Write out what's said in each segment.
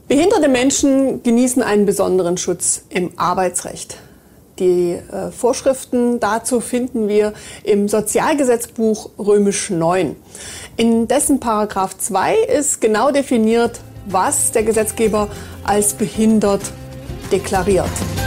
Behinderte Menschen genießen einen besonderen Schutz im Arbeitsrecht. Die Vorschriften dazu finden wir im Sozialgesetzbuch Römisch 9. In dessen Paragraph 2 ist genau definiert, was der Gesetzgeber als behindert deklariert.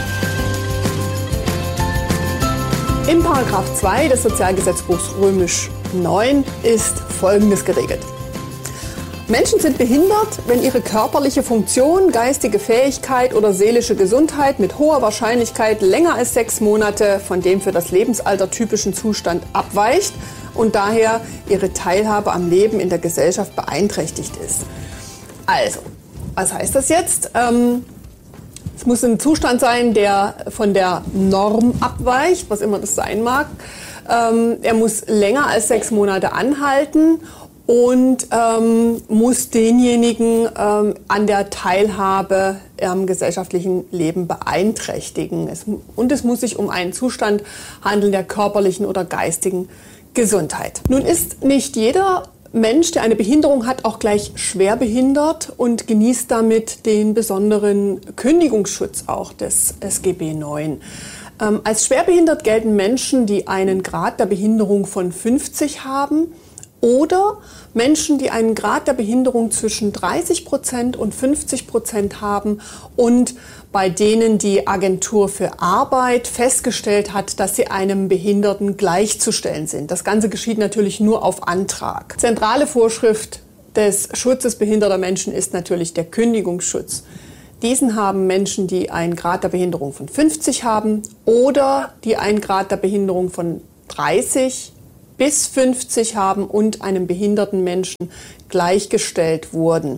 Im Paragraph 2 des Sozialgesetzbuchs Römisch 9 ist Folgendes geregelt. Menschen sind behindert, wenn ihre körperliche Funktion, geistige Fähigkeit oder seelische Gesundheit mit hoher Wahrscheinlichkeit länger als 6 Monate von dem für das Lebensalter typischen Zustand abweicht und daher ihre Teilhabe am Leben in der Gesellschaft beeinträchtigt ist. Also, was heißt das jetzt? Es muss ein Zustand sein, der von der Norm abweicht, was immer das sein mag. Er muss länger als 6 Monate anhalten und muss denjenigen an der Teilhabe am gesellschaftlichen Leben beeinträchtigen. Und es muss sich um einen Zustand handeln der körperlichen oder geistigen Gesundheit. Nun ist nicht jeder Mensch, der eine Behinderung hat, auch gleich schwer behindert und genießt damit den besonderen Kündigungsschutz auch des SGB IX. Als schwerbehindert gelten Menschen, die einen Grad der Behinderung von 50 haben, oder Menschen, die einen Grad der Behinderung zwischen 30% und 50% haben und bei denen die Agentur für Arbeit festgestellt hat, dass sie einem Behinderten gleichzustellen sind. Das Ganze geschieht natürlich nur auf Antrag. Zentrale Vorschrift des Schutzes behinderter Menschen ist natürlich der Kündigungsschutz. Diesen haben Menschen, die einen Grad der Behinderung von 50 haben oder die einen Grad der Behinderung von 30 bis 50 haben und einem behinderten Menschen gleichgestellt wurden.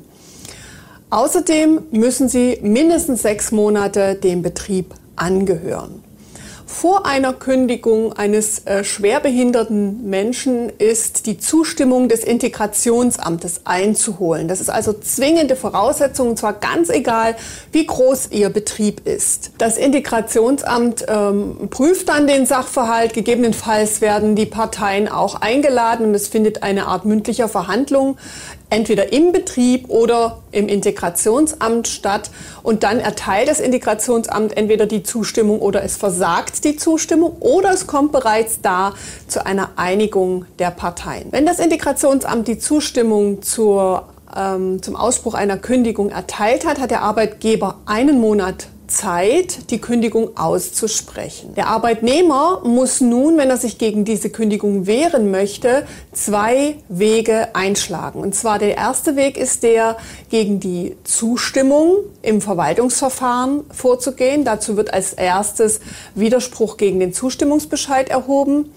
Außerdem müssen sie mindestens 6 Monate dem Betrieb angehören. Vor einer Kündigung eines schwerbehinderten Menschen ist die Zustimmung des Integrationsamtes einzuholen. Das ist also zwingende Voraussetzung, und zwar ganz egal, wie groß Ihr Betrieb ist. Das Integrationsamt prüft dann den Sachverhalt. Gegebenenfalls werden die Parteien auch eingeladen und es findet eine Art mündlicher Verhandlung entweder im Betrieb oder im Integrationsamt statt. Und dann erteilt das Integrationsamt entweder die Zustimmung oder es versagt die Zustimmung oder es kommt bereits da zu einer Einigung der Parteien. Wenn das Integrationsamt die Zustimmung zum Ausspruch einer Kündigung erteilt hat, hat der Arbeitgeber 1 Monat Zeit, die Kündigung auszusprechen. Der Arbeitnehmer muss nun, wenn er sich gegen diese Kündigung wehren möchte, 2 Wege einschlagen. Und zwar der erste Weg ist der, gegen die Zustimmung im Verwaltungsverfahren vorzugehen. Dazu wird als erstes Widerspruch gegen den Zustimmungsbescheid erhoben.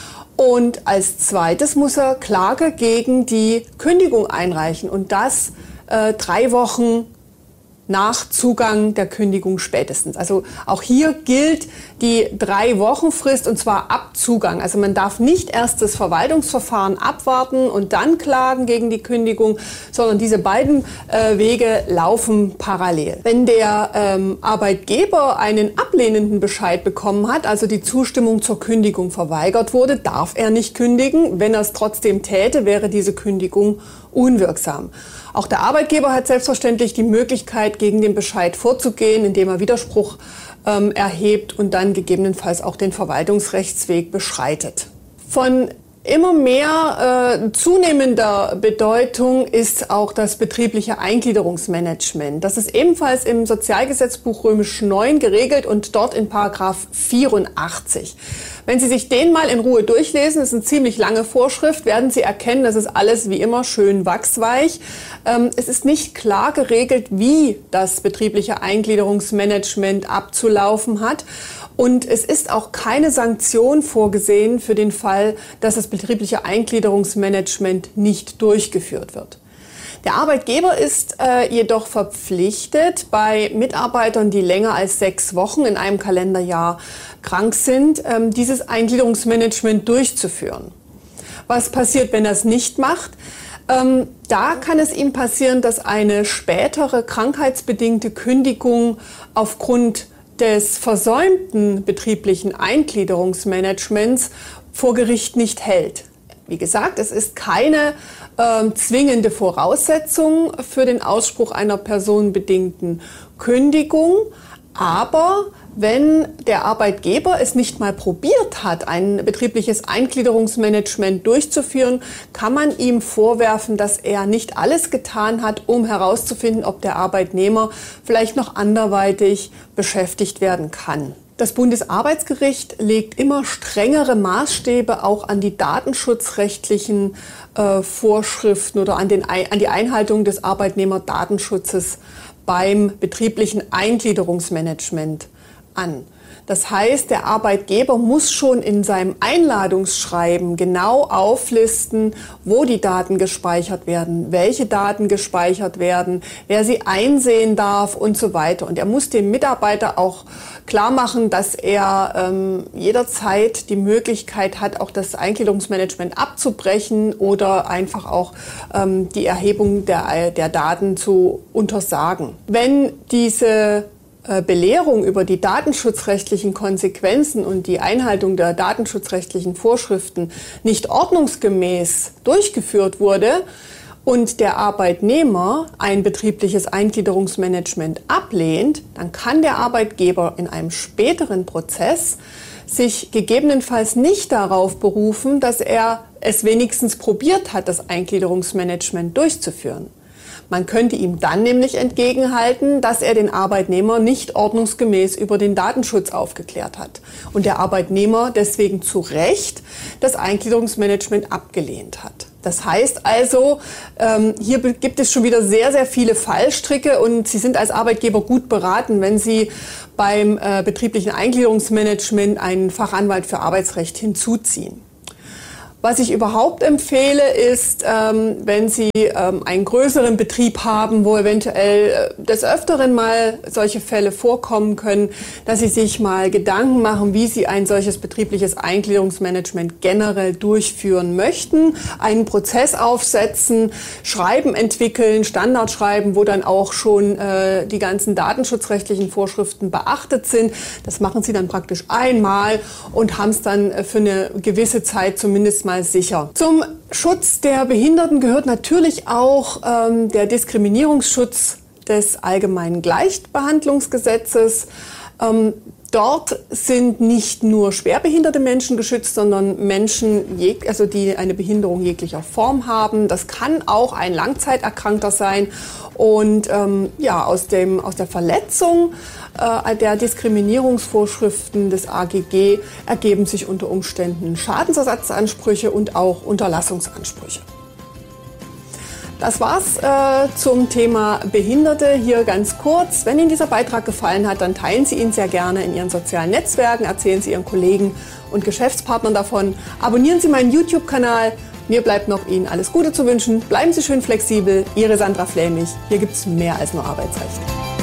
Und als zweites muss er Klage gegen die Kündigung einreichen. Und das 3 Wochen nach Zugang der Kündigung spätestens. Also auch hier gilt die 3-Wochen-Frist und zwar ab Zugang. Also man darf nicht erst das Verwaltungsverfahren abwarten und dann klagen gegen die Kündigung, sondern diese beiden Wege laufen parallel. Wenn der Arbeitgeber einen ablehnenden Bescheid bekommen hat, also die Zustimmung zur Kündigung verweigert wurde, darf er nicht kündigen. Wenn er es trotzdem täte, wäre diese Kündigung unwirksam. Auch der Arbeitgeber hat selbstverständlich die Möglichkeit, gegen den Bescheid vorzugehen, indem er Widerspruch erhebt und dann gegebenenfalls auch den Verwaltungsrechtsweg beschreitet. Von immer mehr zunehmender Bedeutung ist auch das betriebliche Eingliederungsmanagement. Das ist ebenfalls im Sozialgesetzbuch Römisch 9 geregelt und dort in Paragraph 84. Wenn Sie sich den mal in Ruhe durchlesen, das ist eine ziemlich lange Vorschrift, werden Sie erkennen, das ist alles wie immer schön wachsweich. Es ist nicht klar geregelt, wie das betriebliche Eingliederungsmanagement abzulaufen hat. Und es ist auch keine Sanktion vorgesehen für den Fall, dass das betriebliche Eingliederungsmanagement nicht durchgeführt wird. Der Arbeitgeber ist jedoch verpflichtet, bei Mitarbeitern, die länger als 6 Wochen in einem Kalenderjahr krank sind, dieses Eingliederungsmanagement durchzuführen. Was passiert, wenn er es nicht macht? Da kann es ihm passieren, dass eine spätere krankheitsbedingte Kündigung aufgrund des versäumten betrieblichen Eingliederungsmanagements vor Gericht nicht hält. Wie gesagt, es ist keine zwingende Voraussetzung für den Ausspruch einer personenbedingten Kündigung. Aber wenn der Arbeitgeber es nicht mal probiert hat, ein betriebliches Eingliederungsmanagement durchzuführen, kann man ihm vorwerfen, dass er nicht alles getan hat, um herauszufinden, ob der Arbeitnehmer vielleicht noch anderweitig beschäftigt werden kann. Das Bundesarbeitsgericht legt immer strengere Maßstäbe auch an die datenschutzrechtlichen Vorschriften oder an die Einhaltung des Arbeitnehmerdatenschutzes beim betrieblichen Eingliederungsmanagement an. Das heißt, der Arbeitgeber muss schon in seinem Einladungsschreiben genau auflisten, wo die Daten gespeichert werden, welche Daten gespeichert werden, wer sie einsehen darf und so weiter. Und er muss dem Mitarbeiter auch klar machen, dass er jederzeit die Möglichkeit hat, auch das Eingliederungsmanagement abzubrechen oder einfach auch die Erhebung der Daten zu untersagen. Wenn diese Belehrung über die datenschutzrechtlichen Konsequenzen und die Einhaltung der datenschutzrechtlichen Vorschriften nicht ordnungsgemäß durchgeführt wurde und der Arbeitnehmer ein betriebliches Eingliederungsmanagement ablehnt, dann kann der Arbeitgeber in einem späteren Prozess sich gegebenenfalls nicht darauf berufen, dass er es wenigstens probiert hat, das Eingliederungsmanagement durchzuführen. Man könnte ihm dann nämlich entgegenhalten, dass er den Arbeitnehmer nicht ordnungsgemäß über den Datenschutz aufgeklärt hat und der Arbeitnehmer deswegen zu Recht das Eingliederungsmanagement abgelehnt hat. Das heißt also, hier gibt es schon wieder sehr, sehr viele Fallstricke und Sie sind als Arbeitgeber gut beraten, wenn Sie beim betrieblichen Eingliederungsmanagement einen Fachanwalt für Arbeitsrecht hinzuziehen. Was ich überhaupt empfehle, ist, wenn Sie einen größeren Betrieb haben, wo eventuell des Öfteren mal solche Fälle vorkommen können, dass Sie sich mal Gedanken machen, wie Sie ein solches betriebliches Eingliederungsmanagement generell durchführen möchten, einen Prozess aufsetzen, Schreiben entwickeln, Standardschreiben, wo dann auch schon die ganzen datenschutzrechtlichen Vorschriften beachtet sind. Das machen Sie dann praktisch einmal und haben es dann für eine gewisse Zeit zumindest mal sicher. Zum Schutz der Behinderten gehört natürlich auch der Diskriminierungsschutz des Allgemeinen Gleichbehandlungsgesetzes. Dort sind nicht nur schwerbehinderte Menschen geschützt, sondern Menschen, die eine Behinderung jeglicher Form haben. Das kann auch ein Langzeiterkrankter sein. Und aus der Verletzung der Diskriminierungsvorschriften des AGG ergeben sich unter Umständen Schadensersatzansprüche und auch Unterlassungsansprüche. Das war's zum Thema Behinderte hier ganz kurz. Wenn Ihnen dieser Beitrag gefallen hat, dann teilen Sie ihn sehr gerne in Ihren sozialen Netzwerken, erzählen Sie Ihren Kollegen und Geschäftspartnern davon. Abonnieren Sie meinen YouTube-Kanal. Mir bleibt noch Ihnen alles Gute zu wünschen. Bleiben Sie schön flexibel. Ihre Sandra Flämig. Hier gibt's mehr als nur Arbeitsrecht.